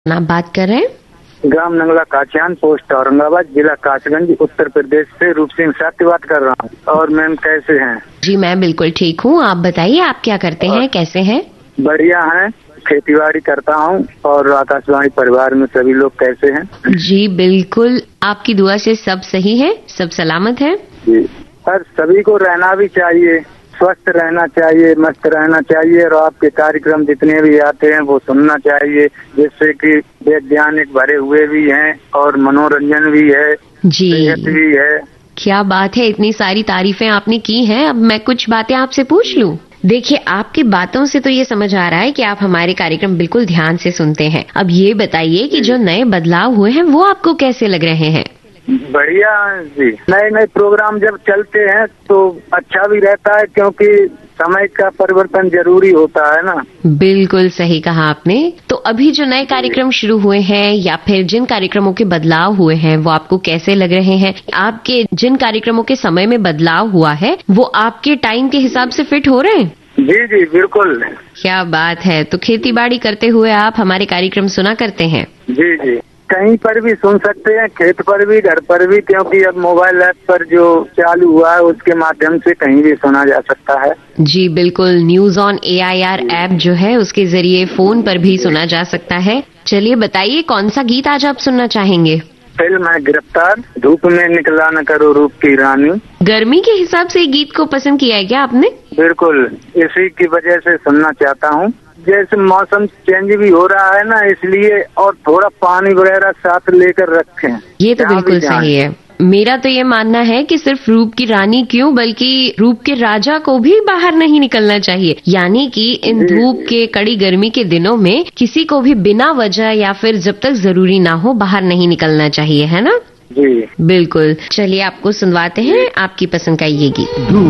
आप बात कर रहे हैं? ग्राम नंगला काचियान, पोस्ट औरंगाबाद, जिला कासगंज, उत्तर प्रदेश से रूप सिंह साथी बात कर रहा हूँ। और मैम कैसे हैं? जी मैं बिल्कुल ठीक हूँ। आप बताइए आप क्या करते हैं, कैसे हैं? बढ़िया हैं, खेतीबाड़ी करता हूँ। और आकाशवाणी परिवार में सभी लोग कैसे हैं? जी बिल्कुल, आपकी दुआ से सब सही है, सब सलामत है। जी सर, सभी को रहना भी चाहिए, स्वस्थ रहना चाहिए, मस्त रहना चाहिए। और आपके कार्यक्रम जितने भी आते हैं वो सुनना चाहिए, जिससे कि वैज्ञानिक भरे हुए भी हैं और मनोरंजन भी है, सेहत भी है। क्या बात है, इतनी सारी तारीफें आपने की हैं। अब मैं कुछ बातें आपसे पूछ लूं? देखिए, आपकी बातों से तो ये समझ आ रहा है कि आप हमारे कार्यक्रम बिल्कुल ध्यान से सुनते हैं। अब ये बताइए कि जो नए बदलाव हुए हैं वो आपको कैसे लग रहे हैं? बढ़िया जी, नए नए प्रोग्राम जब चलते हैं तो अच्छा भी रहता है, क्योंकि समय का परिवर्तन जरूरी होता है ना। बिल्कुल सही कहा आपने। तो अभी जो नए कार्यक्रम शुरू हुए हैं या फिर जिन कार्यक्रमों के बदलाव हुए हैं वो आपको कैसे लग रहे हैं? आपके जिन कार्यक्रमों के समय में बदलाव हुआ है वो आपके टाइम के हिसाब से फिट हो रहे हैं? जी जी बिल्कुल। क्या बात है। तो खेती बाड़ी करते हुए आप हमारे कार्यक्रम सुना करते हैं? जी जी, कहीं पर भी सुन सकते हैं, खेत पर भी, घर पर भी, क्योंकि अब मोबाइल ऐप पर जो चालू हुआ है उसके माध्यम से कहीं भी सुना जा सकता है। जी बिल्कुल, न्यूज ऑन AIR ऐप जो है उसके जरिए फोन पर भी सुना जा सकता है। चलिए बताइए, कौन सा गीत आज आप सुनना चाहेंगे? फिल्म है गिरफ्तार, धूप में निकला न करो रूप की रानी। गर्मी के हिसाब से गीत को पसंद किया है क्या आपने? बिल्कुल, इसी की वजह से सुनना चाहता हूँ। जैसे मौसम चेंज भी हो रहा है ना, इसलिए, और थोड़ा पानी वगैरह साथ लेकर रखें। ये तो बिल्कुल सही है। मेरा तो ये मानना है कि सिर्फ रूप की रानी क्यों, बल्कि रूप के राजा को भी बाहर नहीं निकलना चाहिए। यानी कि इन धूप के कड़ी गर्मी के दिनों में किसी को भी बिना वजह या फिर जब तक जरूरी ना हो बाहर नहीं निकलना चाहिए, है ना? जी बिल्कुल। चलिए आपको सुनवाते हैं आपकी पसंद का ये गीत।